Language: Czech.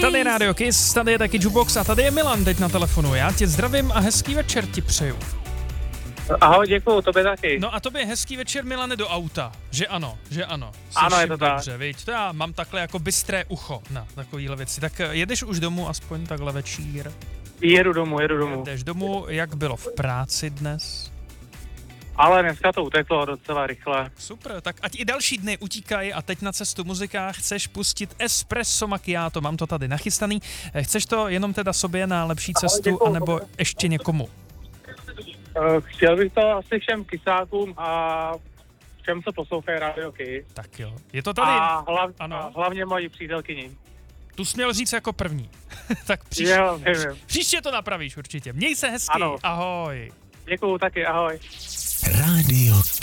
Tady je Radio Kiss, tady je taky Jukebox a tady je Milan teď na telefonu. Já tě zdravím a hezký večer ti přeju. Ahoj, děkuju, tobě taky. No a tobě hezký večer, Milane, do auta. Že ano, že ano. Ano, je to tak. Dobře, viď? To já mám takhle jako bystré ucho na takovýhle věci. Tak jedeš už domů aspoň takhle večír? Jedu domů. Jdeš domů, jak bylo v práci dnes? Ale dneska to uteklo docela rychle. Super, tak ať i další dny utíkají a teď na cestu muzika chceš pustit Espresso Macchiato, mám to tady nachystaný. Chceš to jenom teda sobě na lepší cestu, děkuju. anebo ještě někomu? Chtěl bych to asi všem kysákům a všem, co poslouchají Radio Kiss. Tak jo, je to tady? Ano. Hlavně mojí přítelkyni. Tu jsi měl říct jako první. Tak Jo, příště to napravíš určitě. Měj se hezky, Ano. ahoj. Děkuju taky, ahoj. Radio